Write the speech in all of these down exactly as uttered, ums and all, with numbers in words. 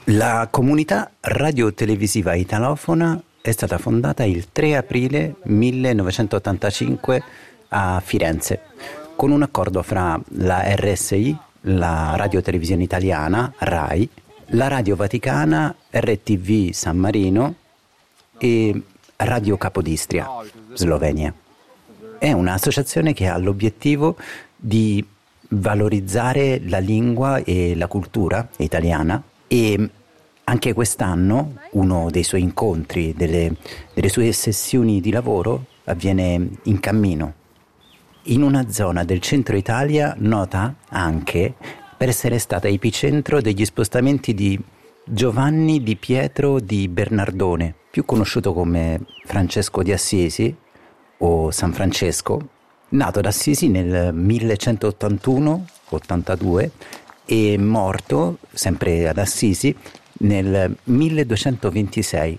La comunità radiotelevisiva italofona è stata fondata il tre aprile millenovecentottantacinque a Firenze con un accordo fra la R S I, la Radiotelevisione Italiana, RAI, la Radio Vaticana, R T V San Marino e Radio Capodistria, Slovenia. È un'associazione che ha l'obiettivo di valorizzare la lingua e la cultura italiana e anche quest'anno uno dei suoi incontri, delle, delle sue sessioni di lavoro avviene in Cammino, in una zona del centro Italia nota anche per essere stata epicentro degli spostamenti di Giovanni di Pietro di Bernardone, più conosciuto come Francesco di Assisi o San Francesco, nato ad Assisi nel millecentottantuno ottantadue e morto sempre ad Assisi nel milleduecentoventisei.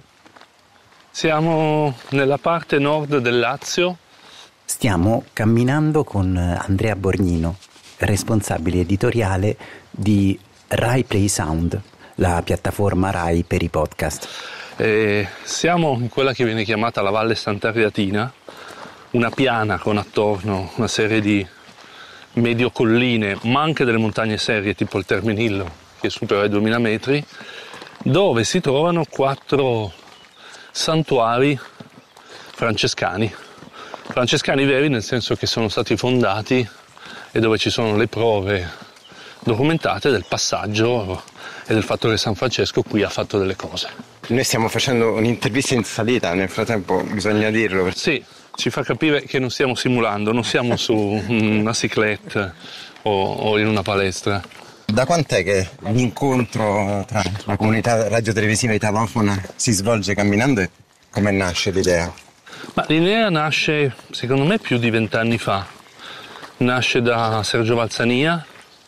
Siamo nella parte nord del Lazio. Stiamo camminando con Andrea Borgnino, responsabile editoriale di Rai Play Sound, la piattaforma Rai per i podcast. E siamo in quella che viene chiamata la Valle Sant'Ariatina, una piana con attorno una serie di medio colline, ma anche delle montagne serie tipo il Terminillo, che supera i duemila metri, dove si trovano quattro santuari francescani. Francescani veri nel senso che sono stati fondati e dove ci sono le prove documentate del passaggio e del fatto che San Francesco qui ha fatto delle cose. Noi stiamo facendo un'intervista in salita, nel frattempo bisogna dirlo. Sì, ci fa capire che non stiamo simulando, non siamo su una cyclette o, o in una palestra. Da quant'è che l'incontro tra la comunità radiotelevisiva italofona si svolge camminando e come nasce l'idea? Ma l'idea nasce, secondo me, più di vent'anni fa. Nasce da Sergio Valsania,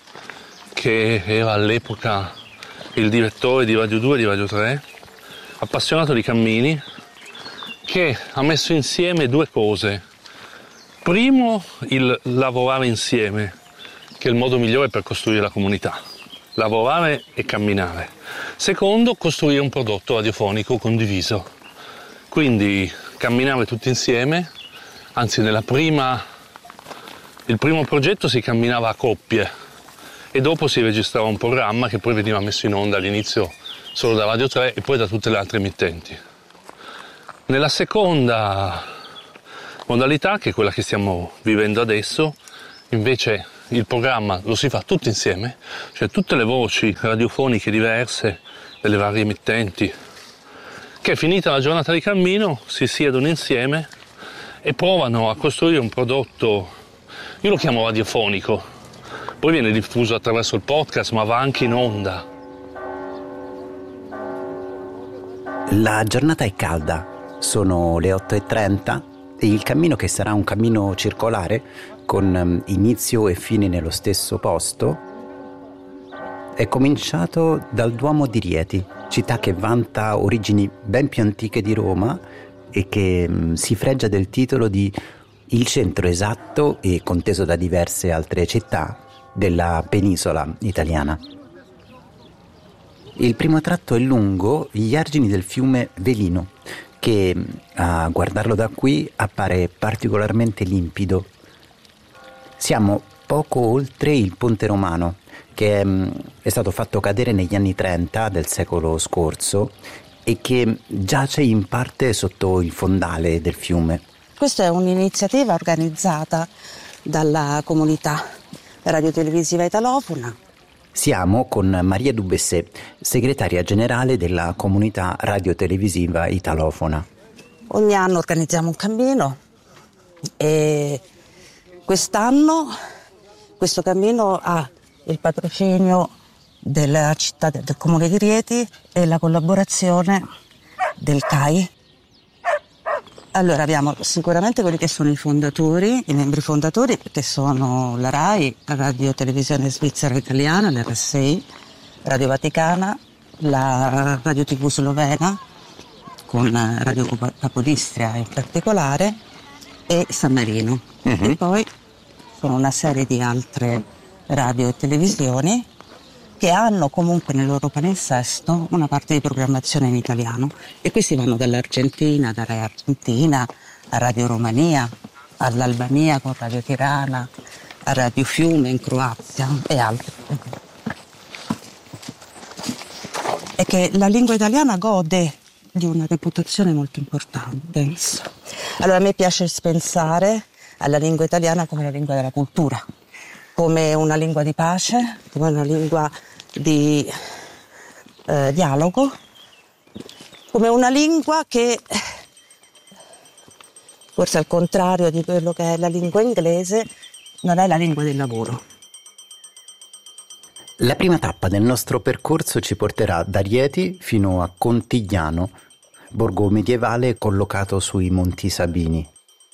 che era all'epoca il direttore di Radio due e di Radio tre, appassionato di cammini, che ha messo insieme due cose. Primo, il lavorare insieme, che è il modo migliore per costruire la comunità. Lavorare e camminare. Secondo, costruire un prodotto radiofonico condiviso. Quindi camminare tutti insieme, anzi nella prima, il primo progetto si camminava a coppie e dopo si registrava un programma che poi veniva messo in onda all'inizio solo da Radio tre e poi da tutte le altre emittenti. Nella seconda modalità, che è quella che stiamo vivendo adesso, invece il programma lo si fa tutti insieme, cioè tutte le voci radiofoniche diverse delle varie emittenti, che finita la giornata di cammino si siedono insieme e provano a costruire un prodotto, io lo chiamo radiofonico, poi viene diffuso attraverso il podcast ma va anche in onda. La giornata è calda, sono le otto e trenta e il cammino, che sarà un cammino circolare con inizio e fine nello stesso posto, è cominciato dal Duomo di Rieti, città che vanta origini ben più antiche di Roma e che mh, si fregia del titolo di il centro esatto e conteso da diverse altre città della penisola italiana. Il primo tratto è lungo gli argini del fiume Velino, che a guardarlo da qui appare particolarmente limpido. Siamo poco oltre il Ponte Romano, che è, è stato fatto cadere negli anni trenta del secolo scorso e che giace in parte sotto il fondale del fiume. Questa è un'iniziativa organizzata dalla comunità radiotelevisiva italofona. Siamo con Maria Dubessé, segretaria generale della comunità radiotelevisiva italofona. Ogni anno organizziamo un cammino e quest'anno questo cammino ha il patrocinio della città del comune di Rieti e la collaborazione del C A I. Allora abbiamo sicuramente quelli che sono i fondatori, i membri fondatori, che sono la RAI, la Radio Televisione Svizzera Italiana, l'R S I, Radio Vaticana, la Radio tivù Slovena, con Radio Capodistria in particolare, e San Marino. Uh-huh. E poi sono una serie di altre radio e televisioni che hanno comunque nel loro palinsesto una parte di programmazione in italiano, e questi vanno dall'Argentina, da Rai Argentina, a Radio Romania, all'Albania con Radio Tirana, a Radio Fiume in Croazia e altri. E che la lingua italiana gode di una reputazione molto importante. Allora a me piace pensare alla lingua italiana come la lingua della cultura, come una lingua di pace, come una lingua di eh, dialogo, come una lingua che, forse al contrario di quello che è la lingua inglese, non è la lingua del lavoro. La prima tappa del nostro percorso ci porterà da Rieti fino a Contigliano, borgo medievale collocato sui Monti Sabini.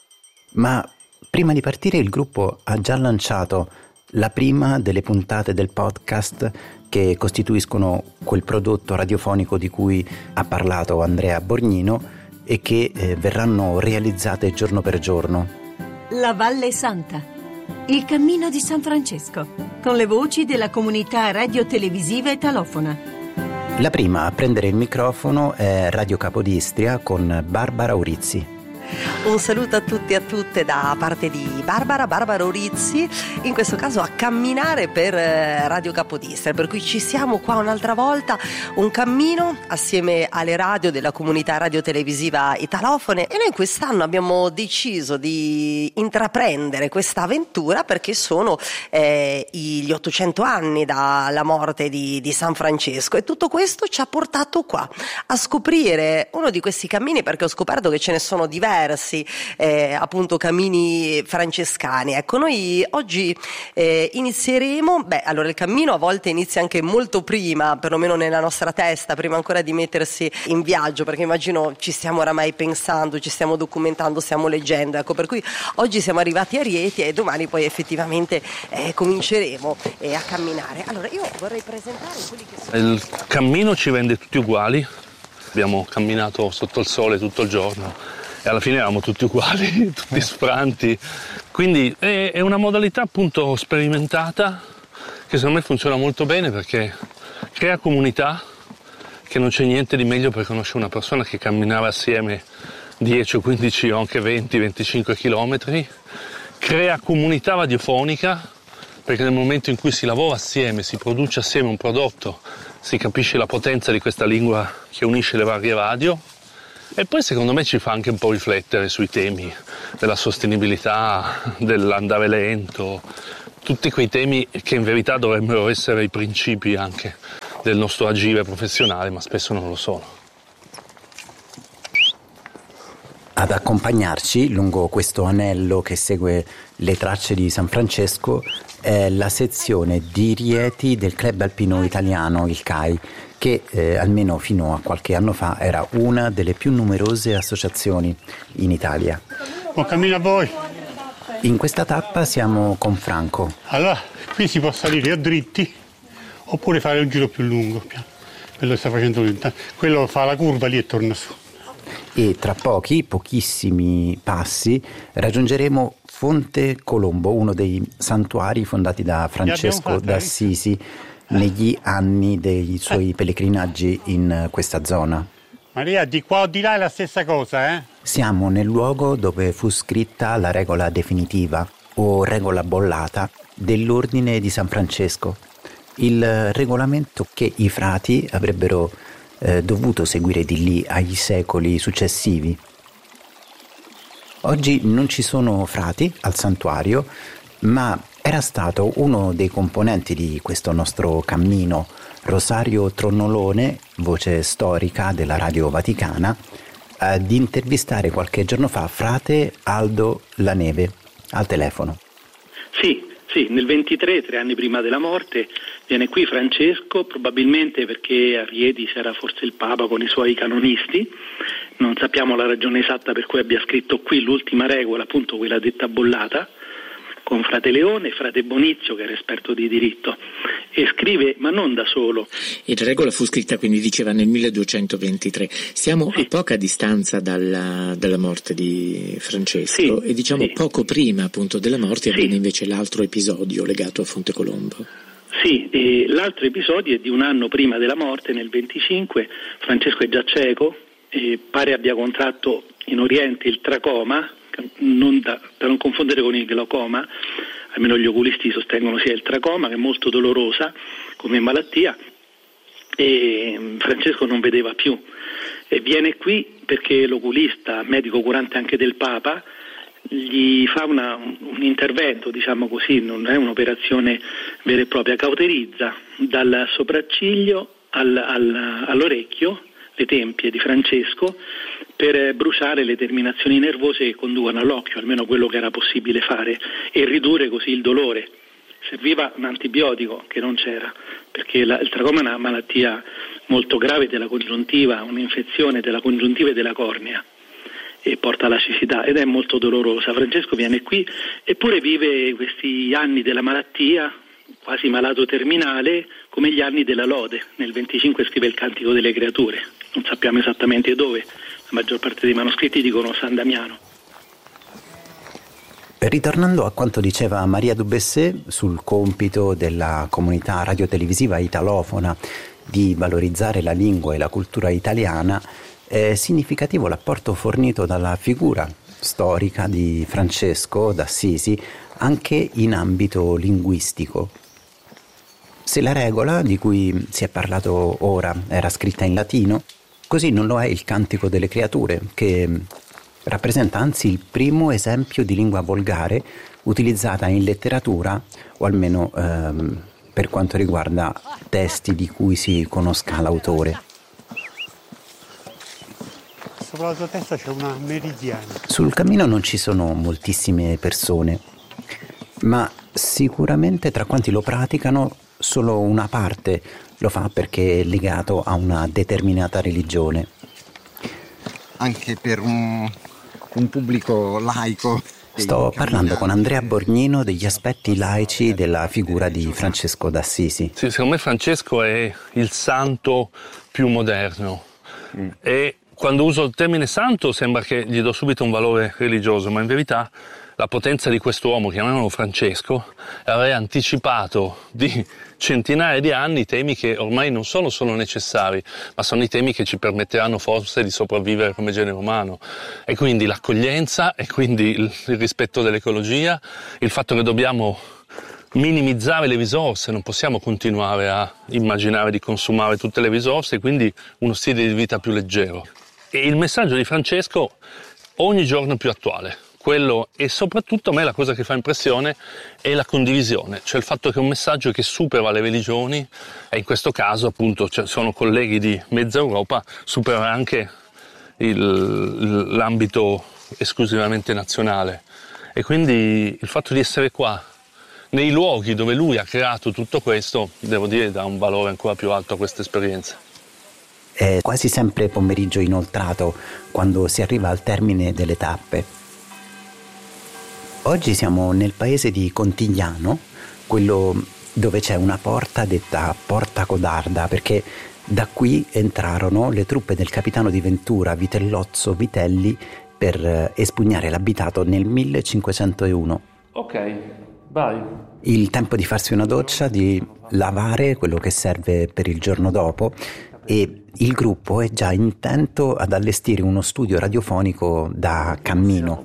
Ma prima di partire il gruppo ha già lanciato la prima delle puntate del podcast che costituiscono quel prodotto radiofonico di cui ha parlato Andrea Borgnino e che eh, verranno realizzate giorno per giorno. La Valle Santa, il cammino di San Francesco, con le voci della comunità radiotelevisiva italofona. La prima a prendere il microfono è Radio Capodistria con Barbara Urizzi. Un saluto a tutti e a tutte da parte di Barbara, Barbara Urizzi, in questo caso a camminare per Radio Capodistria, per cui ci siamo qua un'altra volta, un cammino assieme alle radio della comunità radiotelevisiva italofone, e noi quest'anno abbiamo deciso di intraprendere questa avventura perché sono eh, gli ottocento anni dalla morte di, di San Francesco, e tutto questo ci ha portato qua a scoprire uno di questi cammini, perché ho scoperto che ce ne sono diversi. Eh, appunto cammini francescani. Ecco, noi oggi eh, inizieremo, beh, allora il cammino a volte inizia anche molto prima, perlomeno nella nostra testa, prima ancora di mettersi in viaggio, perché immagino ci stiamo oramai pensando, ci stiamo documentando, stiamo leggendo, ecco, per cui oggi siamo arrivati a Rieti e domani poi effettivamente eh, cominceremo eh, a camminare. Allora io vorrei presentare quelli che sono... Il cammino ci rende tutti uguali, abbiamo camminato sotto il sole tutto il giorno e alla fine eravamo tutti uguali, tutti sfranti, quindi è, è una modalità appunto sperimentata che secondo me funziona molto bene perché crea comunità, che non c'è niente di meglio per conoscere una persona che camminava assieme dieci, quindici o anche venti, venticinque chilometri, crea comunità radiofonica perché nel momento in cui si lavora assieme, si produce assieme un prodotto, si capisce la potenza di questa lingua che unisce le varie radio. E poi secondo me ci fa anche un po' riflettere sui temi della sostenibilità, dell'andare lento, tutti quei temi che in verità dovrebbero essere i principi anche del nostro agire professionale, ma spesso non lo sono. Ad accompagnarci lungo questo anello che segue le tracce di San Francesco è la sezione di Rieti del Club Alpino Italiano, il C A I, che eh, almeno fino a qualche anno fa era una delle più numerose associazioni in Italia. Buon cammino a voi. In questa tappa siamo con Franco. Allora, qui si può salire o dritti oppure fare un giro più lungo. Quello sta facendo lui. Quello fa la curva lì e torna su. E tra pochi, pochissimi passi, raggiungeremo Fonte Colombo, uno dei santuari fondati da Francesco d'Assisi negli anni dei suoi pellegrinaggi in questa zona. Maria, di qua o di là è la stessa cosa, eh? Siamo nel luogo dove fu scritta la regola definitiva, o regola bollata, dell'Ordine di San Francesco, il regolamento che i frati avrebbero eh, dovuto seguire di lì ai secoli successivi. Oggi non ci sono frati al santuario, ma era stato uno dei componenti di questo nostro cammino, Rosario Tronnolone, voce storica della Radio Vaticana, ad intervistare qualche giorno fa frate Aldo Laneve al telefono. Sì, sì, nel ventitré, tre anni prima della morte, viene qui Francesco, probabilmente perché a Rieti c'era forse il Papa con i suoi canonisti. Non sappiamo la ragione esatta per cui abbia scritto qui l'ultima regola, appunto quella detta bollata, con frate Leone e frate Bonizio, che era esperto di diritto, e scrive, ma non da solo. E la regola fu scritta, quindi diceva, nel milleduecentoventitré. Siamo sì. a poca distanza dalla, dalla morte di Francesco sì, e diciamo sì. poco prima appunto della morte avviene sì. invece l'altro episodio legato a Fonte Colombo. Sì, Sì, e l'altro episodio è di un anno prima della morte, nel venticinque. Francesco è già cieco e pare abbia contratto in Oriente il tracoma, non da, da non confondere con il glaucoma, almeno gli oculisti sostengono sia il tracoma, che è molto dolorosa come malattia, e Francesco non vedeva più. E viene qui perché l'oculista, medico curante anche del Papa, gli fa una, un intervento, diciamo così, non è un'operazione vera e propria, cauterizza dal sopracciglio al, al, all'orecchio le tempie di Francesco per bruciare le terminazioni nervose che conducono all'occhio, almeno quello che era possibile fare, e ridurre così il dolore. Serviva un antibiotico che non c'era, perché la, il tracoma è una malattia molto grave della congiuntiva, un'infezione della congiuntiva e della cornea, e porta alla cecità ed è molto dolorosa. Francesco viene qui eppure vive questi anni della malattia, quasi malato terminale, come gli anni della lode. Nel venticinque scrive il Cantico delle Creature, non sappiamo esattamente dove, la maggior parte dei manoscritti dicono San Damiano. Ritornando a quanto diceva Maria Dubessé sul compito della comunità radiotelevisiva italofona di valorizzare la lingua e la cultura italiana, è significativo l'apporto fornito dalla figura storica di Francesco d'Assisi anche in ambito linguistico. Se la regola di cui si è parlato ora era scritta in latino, così non lo è il Cantico delle Creature, che rappresenta anzi il primo esempio di lingua volgare utilizzata in letteratura, o almeno ehm, per quanto riguarda testi di cui si conosca l'autore. Sopra la tua testa c'è una meridiana. Sul cammino non ci sono moltissime persone, ma sicuramente tra quanti lo praticano solo una parte lo fa perché è legato a una determinata religione. Anche per un, un pubblico laico. Sto parlando con Andrea Borgnino degli aspetti laici della figura di Francesco d'Assisi. Sì, secondo me Francesco è il santo più moderno. Mm. E quando uso il termine santo sembra che gli do subito un valore religioso, ma in verità la potenza di quest'uomo, chiamiamolo Francesco, aveva anticipato di centinaia di anni temi che ormai non sono solo necessari, ma sono i temi che ci permetteranno forse di sopravvivere come genere umano. E quindi l'accoglienza, e quindi il, il rispetto dell'ecologia, il fatto che dobbiamo minimizzare le risorse, non possiamo continuare a immaginare di consumare tutte le risorse, e quindi uno stile di vita più leggero. E il messaggio di Francesco ogni giorno più attuale. Quello, e soprattutto a me la cosa che fa impressione è la condivisione, cioè il fatto che è un messaggio che supera le religioni, e in questo caso appunto cioè, sono colleghi di mezza Europa, supera anche il, l'ambito esclusivamente nazionale. E quindi il fatto di essere qua nei luoghi dove lui ha creato tutto questo, devo dire, dà un valore ancora più alto a questa esperienza. È quasi sempre pomeriggio inoltrato quando si arriva al termine delle tappe. Oggi siamo nel paese di Contigliano, quello dove c'è una porta detta Porta Codarda, perché da qui entrarono le truppe del capitano di Ventura Vitellozzo Vitelli per espugnare l'abitato nel millecinquecentouno. Ok, vai. Il tempo di farsi una doccia, di lavare quello che serve per il giorno dopo, e il gruppo è già intento ad allestire uno studio radiofonico da cammino.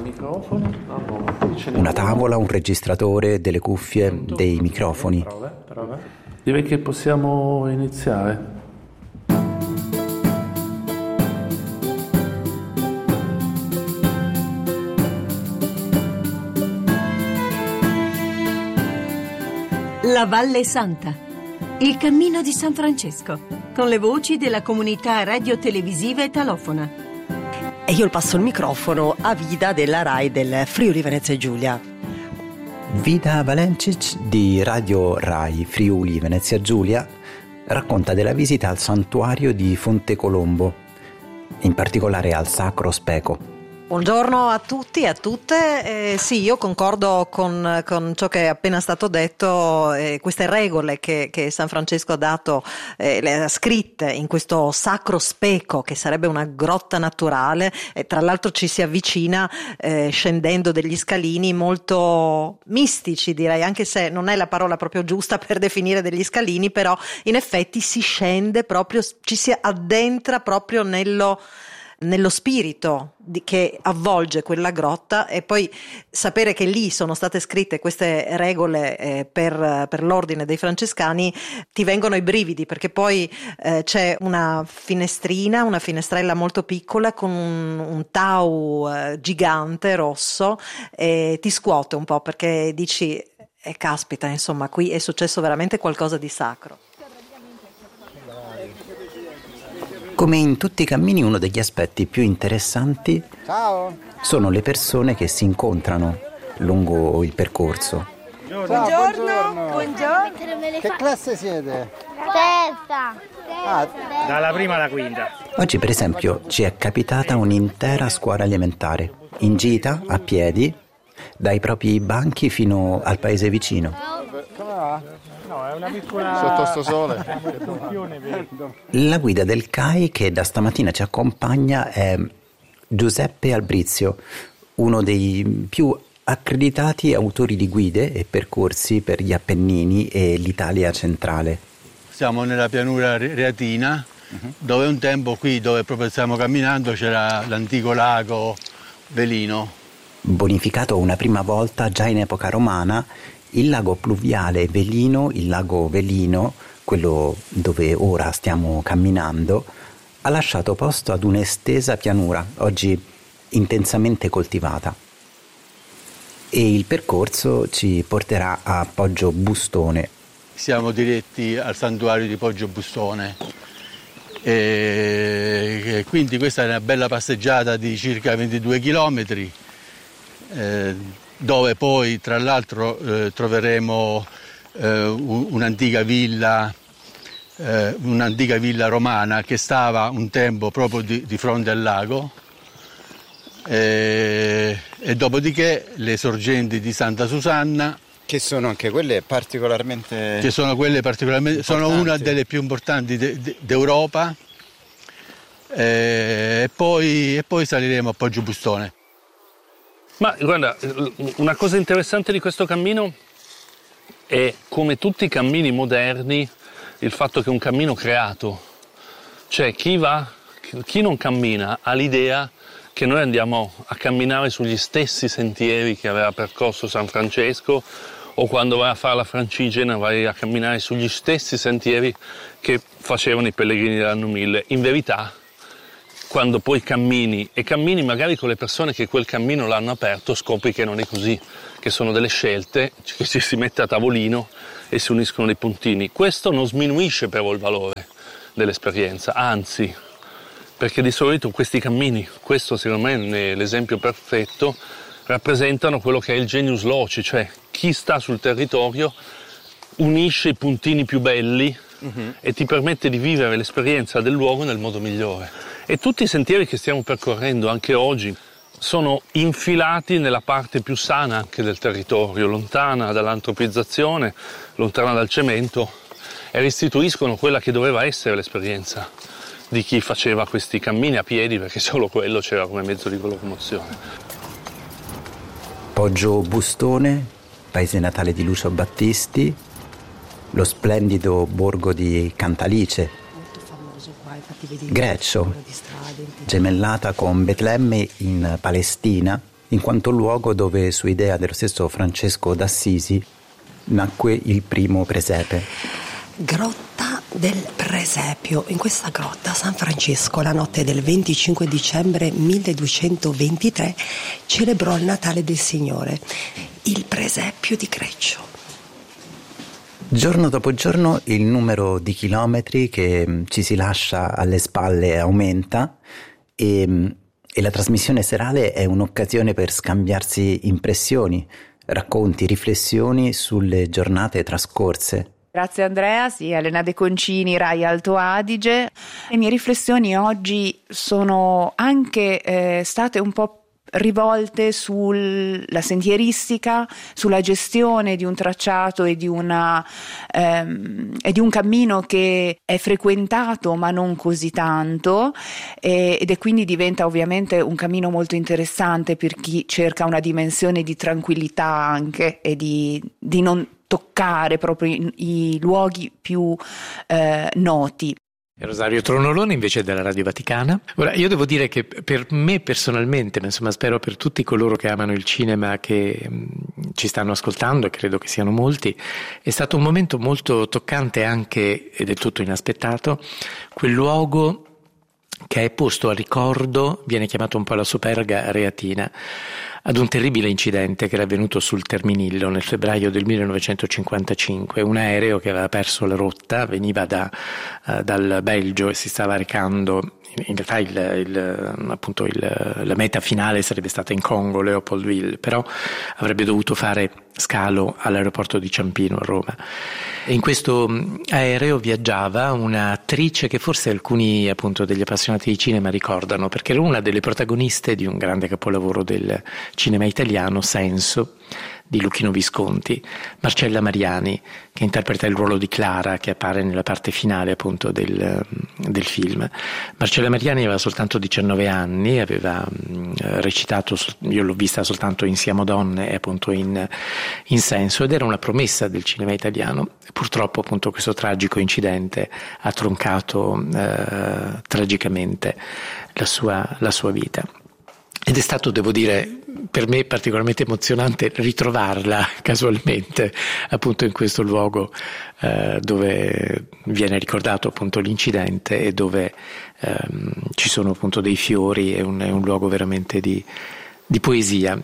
Una tavola, un registratore, delle cuffie, dei microfoni. Direi che possiamo iniziare. La Valle Santa, il cammino di San Francesco, con le voci della comunità radiotelevisiva italofona. E io passo il microfono a Vida della RAI del Friuli Venezia Giulia. Vida Valencic di Radio RAI Friuli Venezia Giulia racconta della visita al santuario di Fonte Colombo, in particolare al Sacro Speco. Buongiorno a tutti e a tutte. Eh, sì, io concordo con, con ciò che è appena stato detto. Eh, queste regole che, che San Francesco ha dato, eh, le ha scritte in questo sacro speco che sarebbe una grotta naturale, e tra l'altro ci si avvicina eh, scendendo degli scalini molto mistici, direi, anche se non è la parola proprio giusta per definire degli scalini, però in effetti si scende proprio, ci si addentra proprio nello nello spirito di, che avvolge quella grotta, e poi sapere che lì sono state scritte queste regole eh, per, per l'ordine dei francescani, ti vengono i brividi, perché poi eh, c'è una finestrina, una finestrella molto piccola con un, un tau eh, gigante rosso, e ti scuote un po', perché dici eh, caspita, insomma, qui è successo veramente qualcosa di sacro. Come in tutti i cammini, uno degli aspetti più interessanti Ciao. sono le persone che si incontrano lungo il percorso. Buongiorno. Buongiorno. Che classe siete? Terza. Ah, dalla prima alla quinta. Oggi, per esempio, ci è capitata un'intera scuola elementare, in gita, a piedi, dai propri banchi fino al paese vicino. come va? No, è una piccola... Sotto sto sole. La guida del C A I che da stamattina ci accompagna è Giuseppe Albrizio, uno dei più accreditati autori di guide e percorsi per gli Appennini e l'Italia centrale. Siamo nella pianura reatina, uh-huh. dove un tempo qui dove proprio stiamo camminando c'era l'antico lago Velino. Bonificato una prima volta già in epoca romana, il lago pluviale Velino, il lago Velino, quello dove ora stiamo camminando, ha lasciato posto ad un'estesa pianura, oggi intensamente coltivata. E il percorso ci porterà a Poggio Bustone. Siamo diretti al santuario di Poggio Bustone. E quindi questa è una bella passeggiata di circa ventidue chilometri, eh, dove poi tra l'altro eh, troveremo eh, un'antica villa, eh, un'antica villa romana che stava un tempo proprio di, di fronte al lago. E, e dopodiché le sorgenti di Santa Susanna, che sono anche quelle particolarmente che sono quelle particolarmente importanti. Sono una delle più importanti de, de, d'Europa, e poi, e poi saliremo a Poggio Bustone. Ma guarda, una cosa interessante di questo cammino è, come tutti i cammini moderni, il fatto che è un cammino creato. Cioè chi va, chi non cammina ha l'idea che noi andiamo a camminare sugli stessi sentieri che aveva percorso San Francesco, o quando vai a fare la Francigena vai a camminare sugli stessi sentieri che facevano i pellegrini dell'anno mille. In verità, quando poi cammini, e cammini magari con le persone che quel cammino l'hanno aperto, scopri che non è così, che sono delle scelte, che ci si mette a tavolino e si uniscono dei puntini. Questo non sminuisce però il valore dell'esperienza, anzi, perché di solito questi cammini, questo secondo me è l'esempio perfetto, rappresentano quello che è il genius loci, cioè chi sta sul territorio unisce i puntini più belli uh-huh. e ti permette di vivere l'esperienza del luogo nel modo migliore. E tutti i sentieri che stiamo percorrendo anche oggi sono infilati nella parte più sana anche del territorio, lontana dall'antropizzazione, lontana dal cemento, e restituiscono quella che doveva essere l'esperienza di chi faceva questi cammini a piedi, perché solo quello c'era come mezzo di locomozione. Poggio Bustone, paese natale di Lucio Battisti, lo splendido borgo di Cantalice, Greccio, gemellata con Betlemme in Palestina, in quanto luogo dove, su idea dello stesso Francesco d'Assisi, nacque il primo presepe. Grotta del Presepio. In questa grotta San Francesco, la notte del venticinque dicembre milleduecentoventitré, celebrò il Natale del Signore, il presepio di Greccio. Giorno dopo giorno il numero di chilometri che ci si lascia alle spalle aumenta e, e la trasmissione serale è un'occasione per scambiarsi impressioni, racconti, riflessioni sulle giornate trascorse. Grazie Andrea, sì, Elena De Concini, Rai Alto Adige. Le mie riflessioni oggi sono anche eh, state un po' rivolte sulla sentieristica, sulla gestione di un tracciato e di, una, ehm, e di un cammino che è frequentato ma non così tanto, e, ed è quindi diventa ovviamente un cammino molto interessante per chi cerca una dimensione di tranquillità anche e di, di non toccare proprio i, i luoghi più eh, noti. Rosario Tronolone invece della Radio Vaticana. Ora, io devo dire che per me personalmente, ma insomma spero per tutti coloro che amano il cinema, che mh, ci stanno ascoltando, e credo che siano molti, è stato un momento molto toccante anche, e del tutto inaspettato, quel luogo che è posto a ricordo, viene chiamato un po' la Superga Reatina, ad un terribile incidente che era avvenuto sul Terminillo nel febbraio del millenovecentocinquantacinque. Un aereo che aveva perso la rotta, veniva da, uh, dal Belgio e si stava recando, in realtà il, il, appunto il, la meta finale sarebbe stata in Congo, Leopoldville, però avrebbe dovuto fare scalo all'aeroporto di Ciampino a Roma. E in questo aereo viaggiava un'attrice che forse alcuni appunto degli appassionati di cinema ricordano, perché era una delle protagoniste di un grande capolavoro del cinema italiano, Senso, di Luchino Visconti, Marcella Mariani, che interpreta il ruolo di Clara, che appare nella parte finale appunto del, del film. Marcella Mariani aveva soltanto diciannove anni, aveva mh, recitato, io l'ho vista soltanto in Siamo donne e appunto in, in Senso, ed era una promessa del cinema italiano. Purtroppo appunto questo tragico incidente ha troncato eh, tragicamente la sua, la sua vita. Ed è stato, devo dire, per me particolarmente emozionante ritrovarla casualmente appunto in questo luogo eh, dove viene ricordato appunto l'incidente e dove ehm, ci sono appunto dei fiori. È un, è un luogo veramente di, di poesia.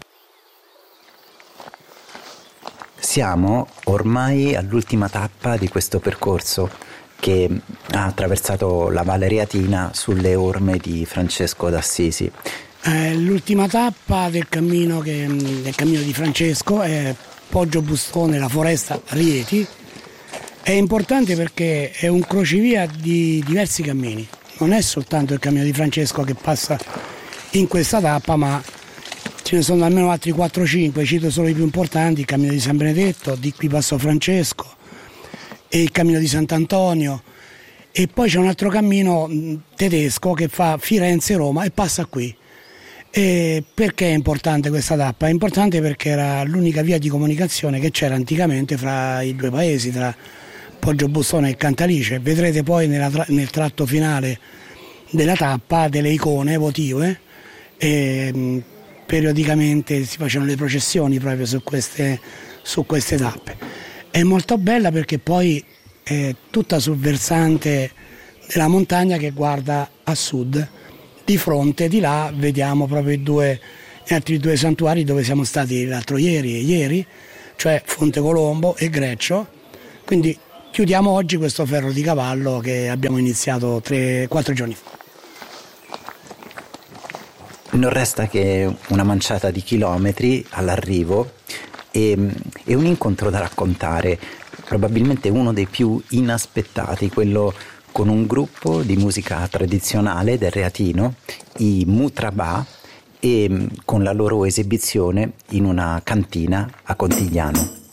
Siamo ormai all'ultima tappa di questo percorso che ha attraversato la Valle Reatina sulle orme di Francesco d'Assisi. Eh, l'ultima tappa del cammino, che, del cammino di Francesco è Poggio Bustone, la foresta Rieti. È importante perché è un crocevia di diversi cammini, non è soltanto il cammino di Francesco che passa in questa tappa, ma ce ne sono almeno altri quattro cinque, cito solo i più importanti: il cammino di San Benedetto, di qui passò Francesco, e il cammino di Sant'Antonio, e poi c'è un altro cammino tedesco che fa Firenze-Roma e passa qui. E perché è importante questa tappa? È importante perché era l'unica via di comunicazione che c'era anticamente fra i due paesi, tra Poggio Bustone e Cantalice. Vedrete poi nella tra- nel tratto finale della tappa delle icone votive, e mh, periodicamente si facevano le processioni proprio su queste, su queste tappe. È molto bella perché poi è tutta sul versante della montagna che guarda a sud. Di fronte, di là, vediamo proprio i due, gli altri due santuari dove siamo stati l'altro ieri e ieri, cioè Fonte Colombo e Greccio. Quindi chiudiamo oggi questo ferro di cavallo che abbiamo iniziato tre quattro giorni fa. Non resta che una manciata di chilometri all'arrivo e, e un incontro da raccontare, probabilmente uno dei più inaspettati, quello con un gruppo di musica tradizionale del Reatino, i Mutrabà, e con la loro esibizione in una cantina a Contigliano.